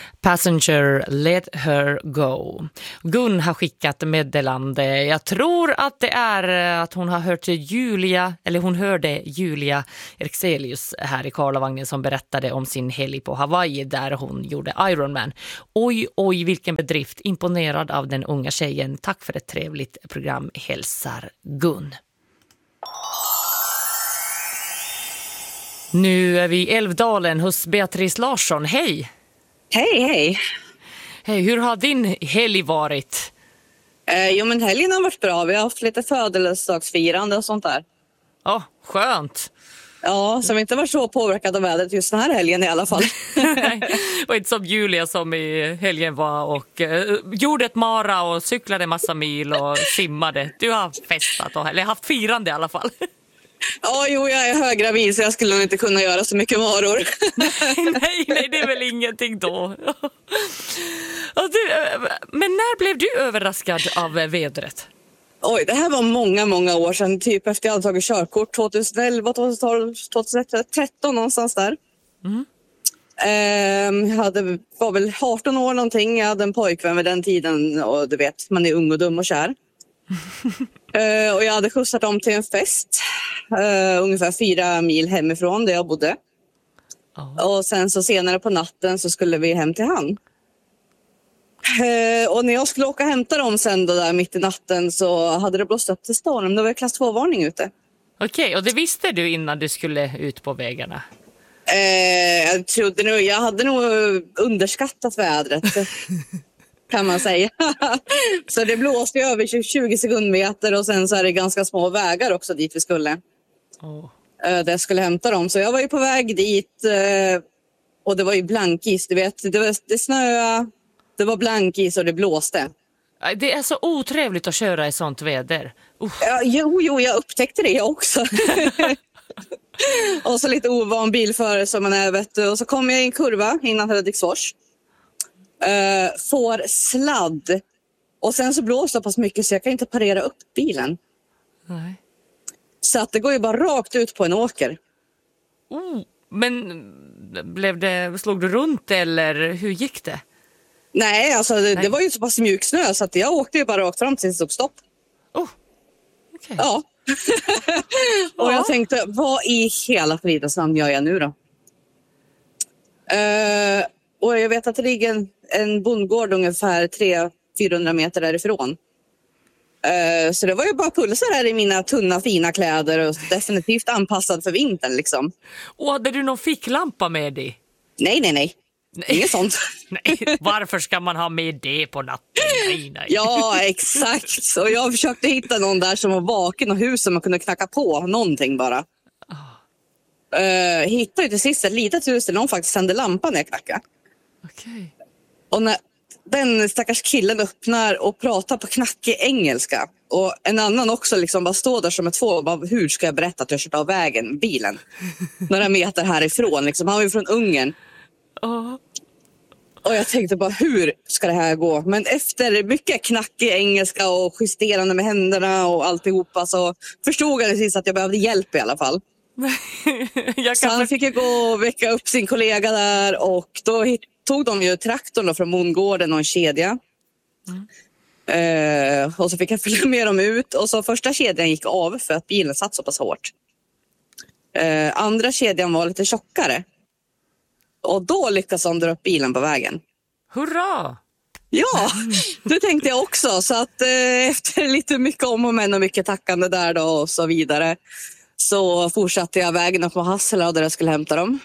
Passenger, let her go. Gun har skickat meddelande. Jag tror att det är att hon har hört Julia, eller hon hörde Julia Erxelius här i Karlavagnen som berättade om sin helg på Hawaii där hon gjorde Ironman. Oj, vilken bedrift. Imponerad av den unga tjejen. Tack för ett trevligt program. Hälsar Gun. Nu är vi i Älvdalen hos Beatrice Larsson. Hej! Hej! Hej, hur har din helg varit? Jo, men helgen har varit bra. Vi har haft lite födelsedagsfirande och sånt där. Ja, skönt. Ja, som inte var så påverkad av vädret just den här helgen i alla fall. Det var inte som Julia som i helgen var och gjorde ett mara och cyklade massa mil och simmade. Du har festat, eller haft firande i alla fall. Ja, jo, jag är höggravid så jag skulle nog inte kunna göra så mycket maror. nej, det är väl ingenting då. Men när blev du överraskad av vädret? Oj, det här var många år sedan. Typ efter jag hade tagit körkort 2011, 2012, 2013 någonstans där. Jag var väl 18 år någonting. Jag hade en pojkvän vid den tiden och du vet, man är ung och dum och kär. Och jag hade skjutsat dem till en fest ungefär 4 mil hemifrån där jag bodde. Och sen så senare på natten så skulle vi hem till han. Och när jag skulle åka och hämta dem sen då där mitt i natten så hade det blåst upp till storm. Det var klass 2-varning ute. Okej, och det visste du innan du skulle ut på vägarna? Jag hade nog underskattat vädret. Kan man säga. Så det blåste över 20 sekundmeter och sen så är det ganska små vägar också dit vi skulle. Där jag skulle hämta dem. Så jag var ju på väg dit och det var ju blankis, du vet. Det snöade, det var blankis och det blåste. Det är så otrevligt att köra i sånt väder. Ja, jo, jag upptäckte det också. Och så lite ovan bilförare som man är, vet du. Och så kom jag i en kurva innan Hudiksfors. Får sladd. Och sen så blåser det så pass mycket så jag kan inte parera upp bilen. Nej. Så att det går ju bara rakt ut på en åker. Men slog du runt eller hur gick det? Nej, alltså det var ju så pass mjuk snö så att jag åkte ju bara rakt fram tills det stod stopp. Okay. Ja. Och jag tänkte, vad i hela fridens namn gör jag nu då? Och jag vet att det ligger en bondgård ungefär 300-400 meter därifrån. Så det var ju bara pulsar här i mina tunna fina kläder och definitivt anpassad för vintern liksom. Och hade du någon ficklampa med dig? Nej. Inget sånt. Nej, varför ska man ha med det på natten? Nej. Ja, exakt. Och jag försökte hitta någon där som var vaken och hus som man kunde knacka på. Någonting bara. Hittade ju till sist ett litet hus där någon faktiskt tände lampan när jag knackade. Okej. Och när den stackars killen öppnar och pratar på knackig engelska. Och en annan också liksom bara står där som ett två. Bara, hur ska jag berätta att jag kört av vägen, bilen? Några meter härifrån. Liksom. Han var ju från Ungern. Och jag tänkte bara, hur ska det här gå? Men efter mycket knackig engelska och justerande med händerna och alltihopa så förstod jag precis att jag behövde hjälp i alla fall. Så han fick ju gå och väcka upp sin kollega där och då tog de ju traktorn från bondgården och en kedja. Och så fick jag följa med dem ut och så första kedjan gick av för att bilen satt så pass hårt. Andra kedjan var lite tjockare. Och då lyckades de dra upp bilen på vägen. Hurra! Ja, det tänkte jag också. Så att efter lite mycket om och men och mycket tackande där då och så vidare. Så fortsatte jag vägen upp på Hassela där jag skulle hämta dem.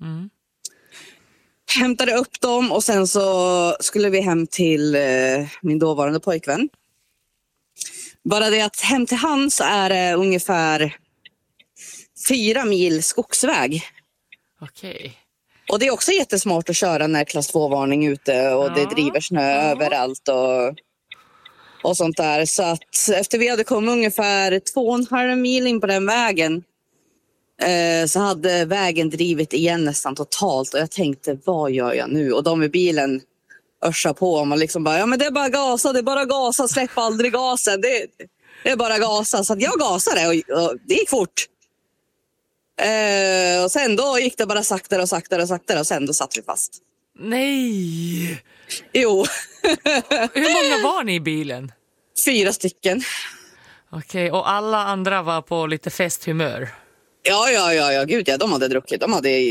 Hämtade upp dem och sen så skulle vi hem till min dåvarande pojkvän. Bara det att hem till han så är det ungefär 4 mil skogsväg. Okej. Och det är också jättesmart att köra när klass 2-varning ute och det driver snö överallt och sånt där. Så att efter vi hade kommit ungefär 2,5 mil in på den vägen så hade vägen drivit igen nästan totalt. Och jag tänkte, vad gör jag nu? Och de i bilen örsar på och man liksom bara, ja men det är bara gasa, släpp aldrig gasen. Det är bara gasa. Så att jag gasade och det gick fort. Och sen då gick det bara saktare och sen då satt vi fast. Nej! Jo. Hur många var ni i bilen? 4 stycken. Okej, och alla andra var på lite festhumör? Ja, gud ja, de hade druckit. De hade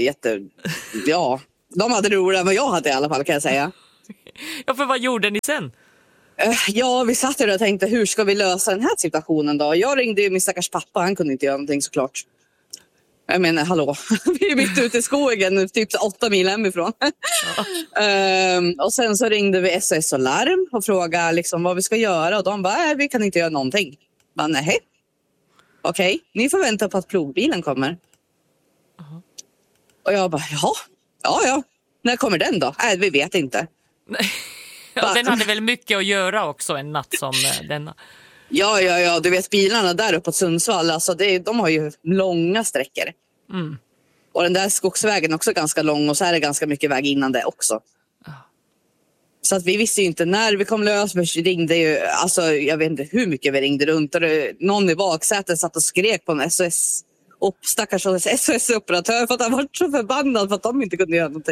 de hade roligare än vad jag hade i alla fall, kan jag säga. Ja, för vad gjorde ni sen? Ja, vi satt där och tänkte, hur ska vi lösa den här situationen då? Jag ringde ju min stackars pappa, han kunde inte göra någonting såklart. Jag menar, hallå, vi är mitt ute i skogen, typ 8 mil hemifrån. Och sen så ringde vi SOS och larm och frågade liksom vad vi ska göra. Och de bara, vi kan inte göra någonting. Men nej. Okej, ni får vänta på att plogbilen kommer. Och jag bara, ja. När kommer den då? Nej, vi vet inte. Ja, den hade väl mycket att göra också en natt som denna. Ja, du vet bilarna där uppe på Sundsvall, alltså de har ju långa sträckor. Mm. Och den där skogsvägen är också ganska lång och så är det ganska mycket väg innan det också. Så att vi visste ju inte när vi kom lös. Vi ringde ju, alltså jag vet inte hur mycket vi ringde runt. Och någon i baksätet satt och skrek på en SOS. Och stackars SOS-operatör för att han var så förbannad för att de inte kunde göra någonting.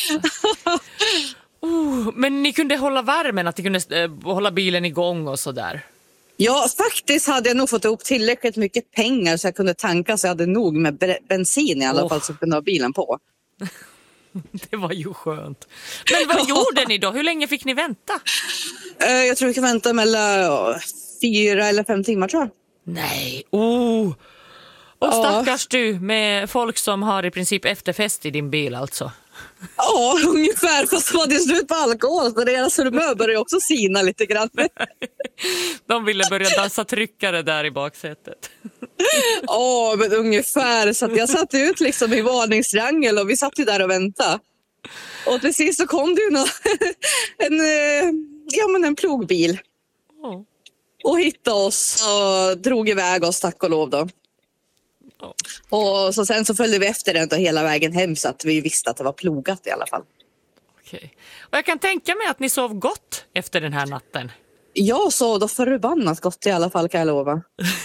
Men ni kunde hålla värmen, att ni kunde hålla bilen igång och sådär? Ja, faktiskt hade jag nog fått ihop tillräckligt mycket pengar så jag kunde tanka, så jag hade nog med bensin i alla fall så kunde ha bilen på. Det var ju skönt. Men vad gjorde ni då? Hur länge fick ni vänta? Jag tror vi kan vänta mellan 4 eller 5 timmar, tror jag. Nej, Och stackars du med folk som har i princip efterfest i din bil alltså. Ja, ungefär. Fast det var det slut på alkohol. Så deras humör började också sina lite grann. De ville börja dansa tryckare där i baksätet. Ja, men ungefär. Så att jag satt ut liksom i varningstriangel och vi satt ju där och väntade. Och till sist så kom det ju en plogbil. Och hittade oss och drog iväg oss, tack och lov då. Och så sen så följde vi efter den hela vägen hem så att vi visste att det var plogat i alla fall. Okej. Och jag kan tänka mig att ni sov gott efter den här natten. Jag sov då förbannat gott i alla fall, kan jag lova.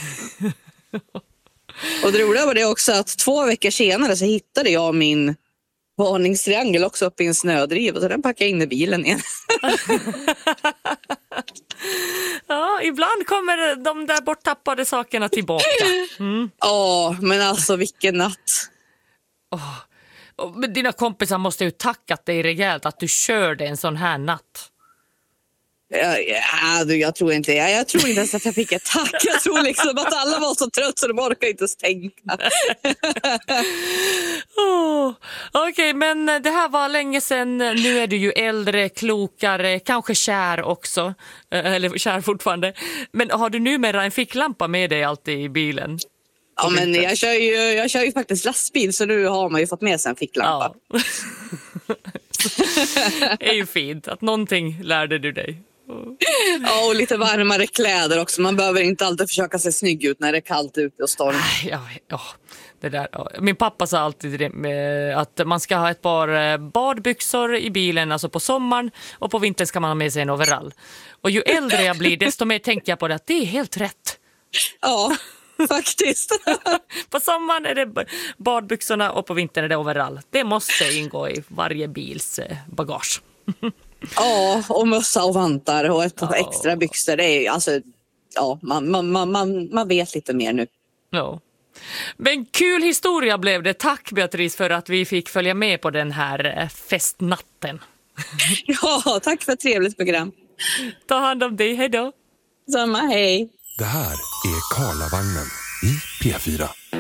Och det roliga var det också att 2 veckor senare så hittade jag min varningstriangel också uppe i en snödriv och så den packade jag in i bilen igen. Ja, ibland kommer de där borttappade sakerna tillbaka. Ja, men alltså vilken natt. Men dina kompisar måste ju tackat dig rejält att du körde en sån här natt. Jag tror inte ens att jag fick ett tack. Jag tror liksom att alla var så trött så de orkar inte ens tänka. Okej, men det här var länge sedan. Nu är du ju äldre, klokare, kanske kär också. Eller kär fortfarande. Men har du numera en ficklampa med dig alltid i bilen? Ja, men jag kör ju faktiskt lastbil, så nu har man ju fått med sig en ficklampa. Ja. Det är ju fint att någonting lärde du dig. Ja, och lite varmare kläder också. Man behöver inte alltid försöka se snygg ut när det är kallt ute och storm. Det där, min pappa sa alltid att man ska ha ett par badbyxor i bilen, alltså på sommaren, och på vintern ska man ha med sig en overall. Och ju äldre jag blir, desto mer tänker jag på det, att det är helt rätt. Ja, faktiskt. På sommaren är det badbyxorna och på vintern är det overall. Det måste ingå i varje bils bagage. Ja, och mössa och vantar och ett par extra byxor. Det är alltså, ja, man vet lite mer nu. Ja. Men kul historia blev det. Tack Beatrice för att vi fick följa med på den här festnatten. Ja, tack för ett trevligt program. Ta hand om dig, hej då. Samma, hej. Det här är Karlavagnen i P4.